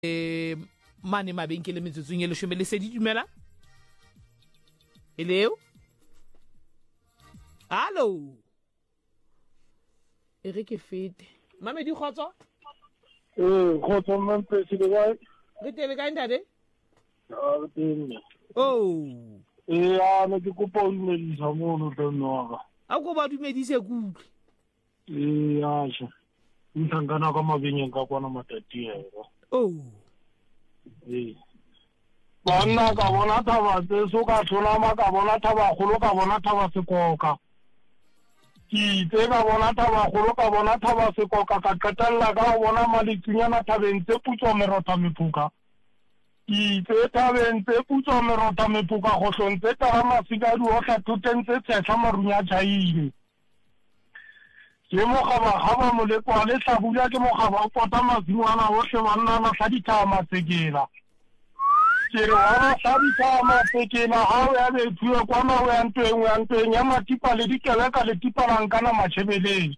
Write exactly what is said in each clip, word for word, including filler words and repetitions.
eh mane mabenkele metsotsong e leshome le sedi dumela hello hallo e re ke fete Mamedi khotso eh khotso mampe se le wa re tele ka ntate ah teng oh eh ana ke kopa o dumedisa mono tlonoga a go ba dumedise kutlwe eh asha ntangana ka mabenyeng ka kwana matati ero oh eh bana ka bona thaba tse so ka thola ma ka bona thaba kholo ka bona thaba se koka ki te ka bona thaba kholo ka bona thaba se koka ka qetella ka bona malitsinyana thabeng tse putswa merota mepuka ki te thabeng tse putswa merota mepuka go hlontse tara masikadi o tla tutentse tsetsa marunya tšhaile ke mo gaba gaba mo le kwa le tlabula ke mo gaba o pota mazimo ana ohle banna na tla dithama tsekela ke re wa tla dithama tsekela ha o ya be thuwa kwana o ya ntweng o ya ntweng ya matipa le dikeleka le tipa lang kana matšhebeleng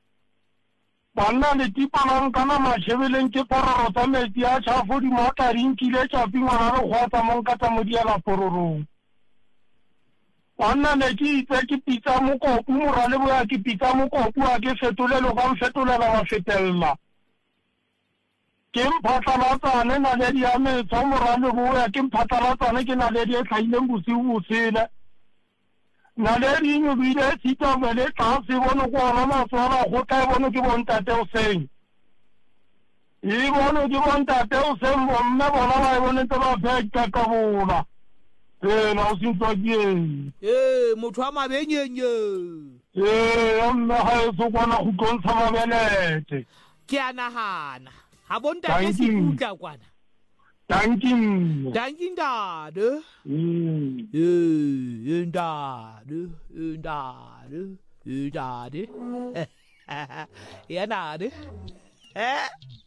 banna le tipa lang kana matšhebeleng ke pororo tsa metsi a tšhafo di mota di nkile tšapi ngwana re kgwatsa monkata mo diela pororong Wanna ne ki itse ki pitsa mokopu morale boya ki pitsa mokopu a ke fetolelo ka mfetolela wa fetella ke mphatlalatsane naledi ya metso morale boya ke mphatlalatsane ke naledi e tlhaileng bosiu bosele naledi e nyobile e tshita mele tlase bono ko ona matswala go tla e bono ke bontate o seng e bono ke bontate o seng bomme bona ba e bone ntse ba pheka ka bola eh na o sintwa ke eh motho a mabenyenye eh amma ha so kwana go tlontsha mabelete ke a nagana ha bonta ke se kutla kwana dankin dankin dade mm eh ndade ndade ndade ya nade eh